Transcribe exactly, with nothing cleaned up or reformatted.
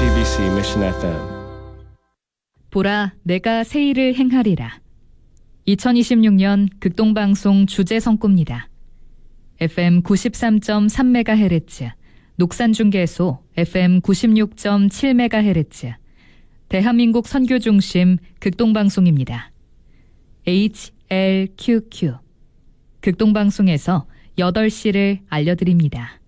지비씨 Mission 에프엠. 보라, 내가 새 일을 행하리라. 이천이십육 년 극동방송 주제 선구입니다. 에프엠 구십삼 점 삼 메가헤르츠, 녹산중계소 에프엠 구십육 점 칠 메가헤르츠, 대한민국 선교중심 극동방송입니다. 에이치엘큐큐, 극동방송에서 여덟 시를 알려드립니다.